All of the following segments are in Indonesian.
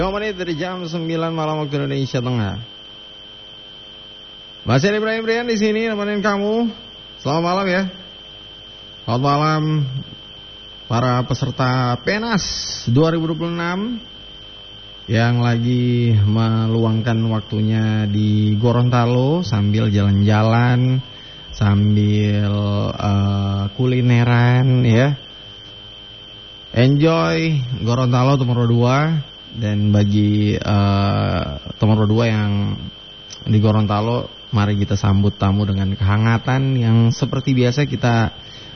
5 menit dari jam 9 malam waktu Indonesia Tengah. Masih ada Ibrahim Brian di sini nemenin kamu. Selamat malam ya. Selamat malam para peserta PENAS 2026 yang lagi meluangkan waktunya di Gorontalo sambil jalan-jalan, sambil kulineran ya. Enjoy Gorontalo Tomoro 2. Dan bagi Tomoro 2 yang di Gorontalo, mari kita sambut tamu dengan kehangatan yang seperti biasa kita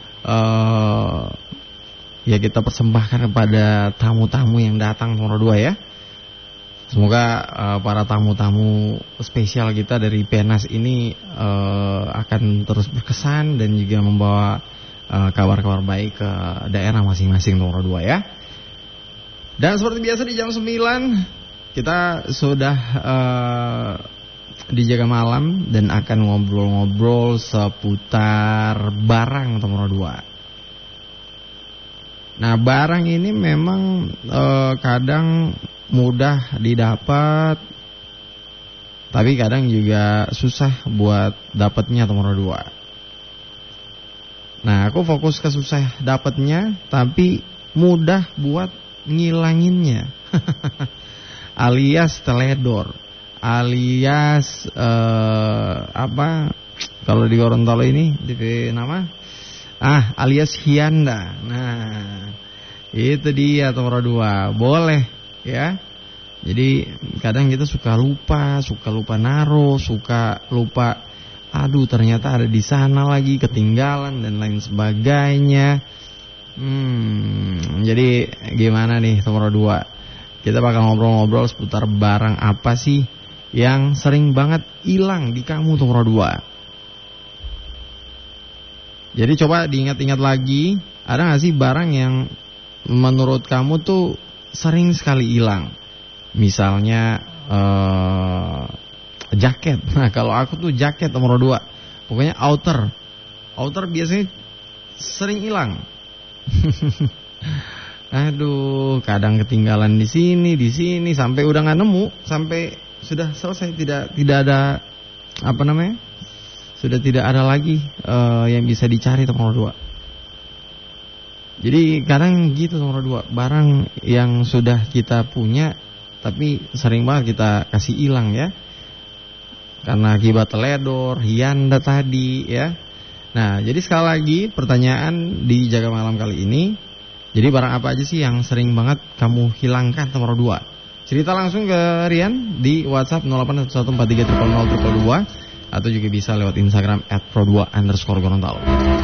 kita persembahkan kepada tamu-tamu yang datang Tomoro 2 ya. Semoga para tamu-tamu spesial kita dari PENAS ini akan terus berkesan dan juga membawa kabar-kabar baik ke daerah masing-masing Tomoro 2 ya. Dan seperti biasa di jam 9 kita sudah dijaga malam dan akan ngobrol-ngobrol seputar barang Tomoro 2. Nah, barang ini memang kadang mudah didapat, tapi kadang juga susah buat dapatnya Tomoro 2. Nah, aku fokus ke susah dapatnya, tapi mudah buat ngilanginnya. Alias teledor, alias kalau di Gorontalo ini nama alias hianda. Nah, itu dia Tomoro 2. Boleh ya. Jadi kadang kita suka lupa naruh, suka lupa ternyata ada di sana lagi, ketinggalan dan lain sebagainya. Jadi gimana nih Tomoro 2? Kita bakal ngobrol-ngobrol seputar barang apa sih yang sering banget hilang di kamu Tomoro 2. Jadi coba diingat-ingat lagi, ada gak sih barang yang menurut kamu tuh sering sekali hilang? Misalnya jaket. Nah, kalau aku tuh jaket Tomoro 2. Pokoknya outer biasanya sering hilang. Aduh, kadang ketinggalan di sini sampai udah nggak nemu, sampai sudah selesai tidak ada sudah tidak ada lagi yang bisa dicari Tomoro 2. Jadi kadang gitu Tomoro 2, barang yang sudah kita punya tapi sering banget kita kasih hilang ya, karena akibat teledor, hianda tadi ya. Nah, jadi sekali lagi pertanyaan di Jaga Malam kali ini, jadi barang apa aja sih yang sering banget kamu hilangkan Tomoro 2? Cerita langsung ke Rian di WhatsApp 081143000022 atau juga bisa lewat Instagram @pro2_Gorontalo.